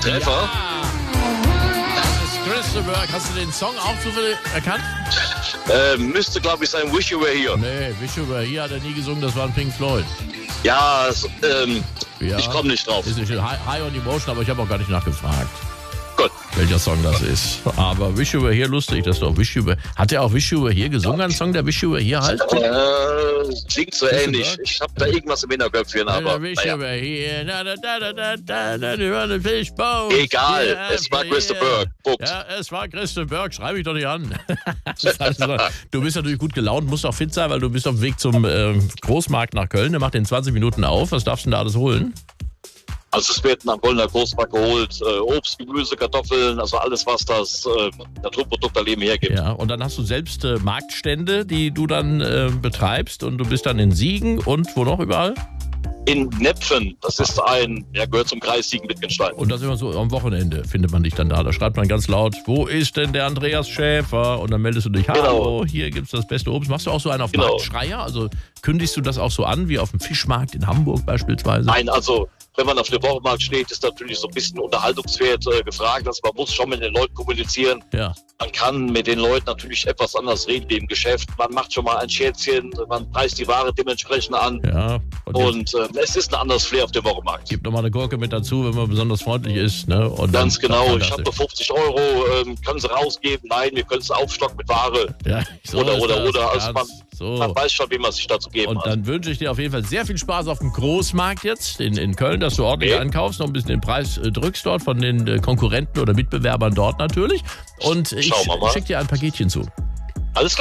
Treffer. Ja. Das ist Crystal Burke. Hast du den Song auch zufällig erkannt? Müsste, glaube ich, sein Wish You Were Here. Nee, Wish You Were Here hat er nie gesungen, das war ein Pink Floyd. Ja, Ja. ich komme nicht drauf. Ist nicht High on Emotion, aber ich habe auch gar nicht nachgefragt, Gut. welcher Song das ist. Aber Wish You Were Here, lustig, das ist doch Wish You Were. Hat er auch Wish You Were Here gesungen, ein Song, der Wish You Were Here heißt? Klingt so ähnlich. Ich habe da irgendwas im Hinterköpfchen, aber Wish naja. You Were Here, Fishboat. Egal, es war Crystal Burke. Punkt. Ja, es war Crystal Burke, schreibe ich doch nicht an. Du bist natürlich gut gelaunt, musst auch fit sein, weil du bist auf dem Weg zum Großmarkt nach Köln. Der macht in 20 Minuten auf. Was darfst du denn da alles holen? Also es wird nach Kölner Großmarkt geholt, Obst, Gemüse, Kartoffeln, also alles, was das Naturprodukterleben hergibt. Ja, und dann hast du selbst Marktstände, die du dann betreibst und du bist dann in Siegen und wo noch überall? In Nepfen, das ist gehört zum Kreis Siegen-Wittgenstein. Und das immer so am Wochenende findet man dich dann da. Da schreibt man ganz laut, wo ist denn der Andreas Schäfer? Und dann meldest du dich, hallo, hier gibt's das beste Obst. Machst du auch so einen auf Marktschreier? Also kündigst du das auch so an, wie auf dem Fischmarkt in Hamburg beispielsweise? Nein, also wenn man auf dem Wochenmarkt steht, ist natürlich so ein bisschen Unterhaltungswert gefragt. Also man muss schon mit den Leuten kommunizieren. Ja. Man kann mit den Leuten natürlich etwas anders reden wie im Geschäft. Man macht schon mal ein Scherzchen, man preist die Ware dementsprechend an. Ja. Und es ist ein anderes Flair auf dem Wochenmarkt. Gibt nochmal eine Gurke mit dazu, wenn man besonders freundlich ist. Ne? Und Ganz dann, genau. Ich habe nur 50 €, können Sie rausgeben? Nein, wir können es aufstocken mit Ware. Ja, so Oder. Also Man weiß schon, wie man sich dazu geben Und hat. dann wünsche ich dir auf jeden Fall sehr viel Spaß auf dem Großmarkt jetzt in Köln, dass du ordentlich einkaufst, noch ein bisschen den Preis drückst dort von den Konkurrenten oder Mitbewerbern dort natürlich. Und ich Schauen wir mal. schicke dir ein Paketchen zu. Alles klar.